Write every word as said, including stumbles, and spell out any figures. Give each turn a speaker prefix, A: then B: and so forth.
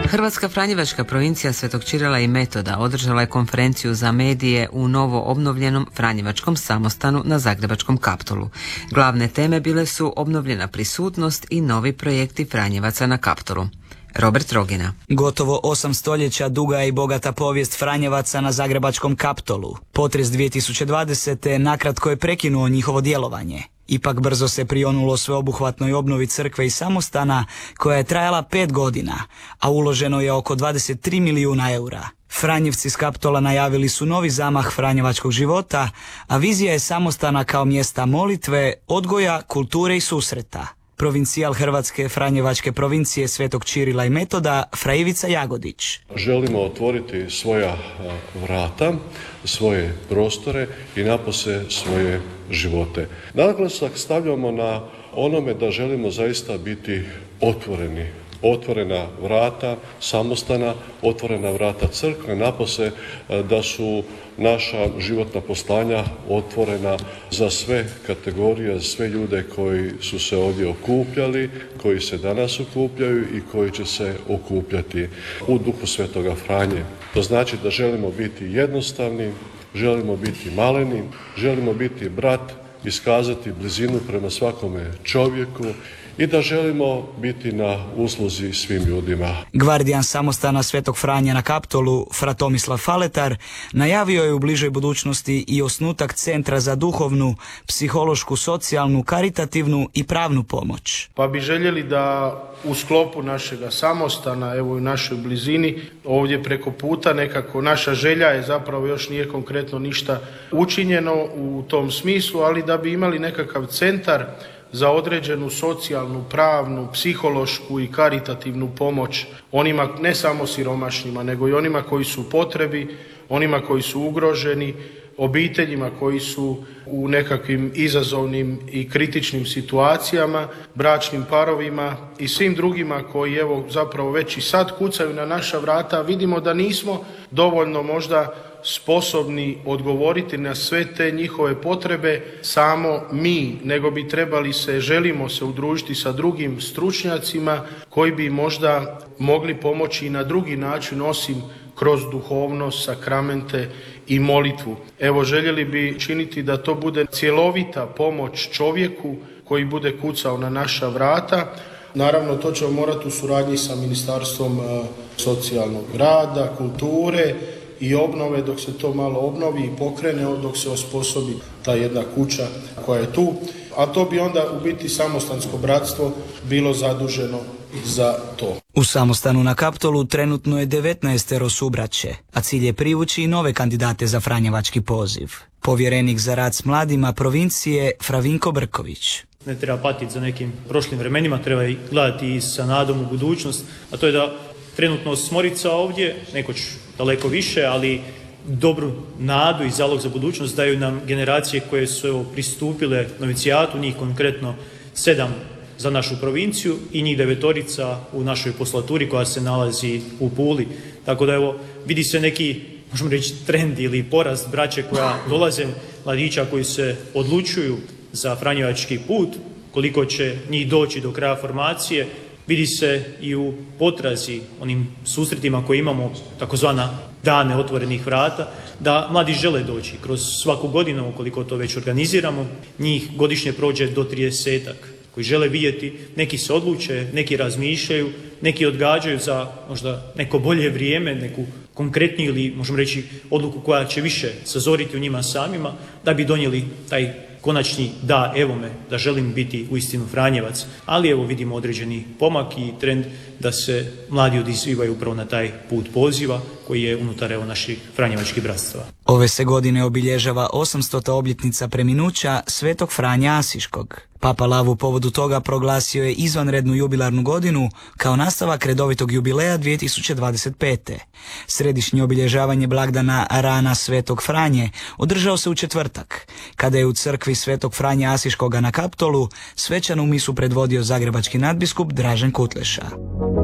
A: Hrvatska franjevačka provincija Svetog Čirila i Metoda održala je konferenciju za medije u novo obnovljenom franjevačkom samostanu na Zagrebačkom Kaptolu. Glavne teme bile su obnovljena prisutnost i novi projekti Franjevaca na Kaptolu. Robert Rogina.
B: Gotovo osam stoljeća duga je i bogata povijest Franjevaca na Zagrebačkom Kaptolu. Potres dvije tisuće dvadesete nakratko je prekinuo njihovo djelovanje. Ipak brzo se prionulo sveobuhvatnoj obnovi crkve i samostana koja je trajala pet godina, a uloženo je oko dvadeset tri milijuna eura. Franjevci s Kaptola najavili su novi zamah franjevačkog života, a vizija je samostana kao mjesta molitve, odgoja, kulture i susreta. Provincijal Hrvatske franjevačke provincije Svetog Čirila i Metoda, Fra Ivica Jagodić.
C: Želimo otvoriti svoja vrata, svoje prostore i napose svoje živote. Naglasak stavljamo na onome da želimo zaista biti otvoreni. Otvorena vrata samostana, otvorena vrata crkve, napose da su naša životna poslanja otvorena za sve kategorije, za sve ljude koji su se ovdje okupljali, koji se danas okupljaju i koji će se okupljati u duhu Svetoga Franje. To znači da želimo biti jednostavni, želimo biti maleni, želimo biti brat, iskazati blizinu prema svakome čovjeku i da želimo biti na usluzi svim ljudima.
B: Gvardijan samostana Svetog Franje na Kaptolu, Fra Tomislav Faletar, najavio je u bližoj budućnosti i osnutak Centra za duhovnu, psihološku, socijalnu, karitativnu i pravnu pomoć.
D: Pa bi željeli da u sklopu našega samostana, evo u našoj blizini, ovdje preko puta nekako naša želja je, zapravo još nije konkretno ništa učinjeno u tom smislu, ali da bi imali nekakav centar za određenu socijalnu, pravnu, psihološku i karitativnu pomoć onima ne samo siromašnima, nego i onima koji su u potrebi, onima koji su ugroženi, obiteljima koji su u nekakvim izazovnim i kritičnim situacijama, bračnim parovima i svim drugima koji evo zapravo već i sad kucaju na naša vrata. Vidimo da nismo dovoljno možda sposobni odgovoriti na sve te njihove potrebe samo mi, nego bi trebali se, želimo se udružiti sa drugim stručnjacima koji bi možda mogli pomoći i na drugi način osim kroz duhovnost, sakramente i molitvu. Evo, željeli bi činiti da to bude cjelovita pomoć čovjeku koji bude kucao na naša vrata. Naravno, to ćemo morati u suradnji sa Ministarstvom socijalnog rada, kulture i obnove, dok se to malo obnovi i pokrene, dok se osposobi ta jedna kuća koja je tu. A to bi onda u biti samostansko bratstvo bilo zaduženo za to.
B: U samostanu na Kaptolu trenutno je devetnaestero subraće, a cilj je privući i nove kandidate za franjevački poziv. Povjerenik za rad s mladima provincije Fra Vinko Brković.
E: Ne treba patiti za nekim prošlim vremenima, treba i gledati i sa nadom u budućnost, a to je da trenutno osmorica ovdje, nekoć daleko više, ali dobru nadu i zalog za budućnost daju nam generacije koje su evo, pristupile novicijatu, njih konkretno sedam za našu provinciju i njih devetorica u našoj poslaturi koja se nalazi u Puli. Tako da evo, vidi se neki, možemo reći, trend ili porast braće koja dolaze, mladića koji se odlučuju za franjevački put, koliko će njih doći do kraja formacije. Vidi se i u potrazi, onim susretima koje imamo, takozvana dane otvorenih vrata, da mladi žele doći. Kroz svaku godinu, ukoliko to već organiziramo, njih godišnje prođe do tridesetak koji žele vidjeti, neki se odluče, neki razmišljaju, neki odgađaju za možda neko bolje vrijeme, neku konkretniju ili možemo reći odluku koja će više sazoriti u njima samima, da bi donijeli taj konačni da, evo me, da želim biti uistinu Franjevac, ali evo vidimo određeni pomak i trend da se mladi odazivaju upravo na taj put poziva koji je unutar evo naših franjevačkih bratstva.
B: Ove se godine obilježava osamstota obljetnica preminuća Svetog Franja Asiškog. Papa Lav u povodu toga proglasio je izvanrednu jubilarnu godinu kao nastavak redovitog jubileja dvije tisuće dvadeset pete. Središnje obilježavanje blagdana Rana Svetog Franje održao se u četvrtak, kada je u crkvi Svetog Franje Asiškoga na Kaptolu svečanu misu predvodio zagrebački nadbiskup Dražen Kutleša.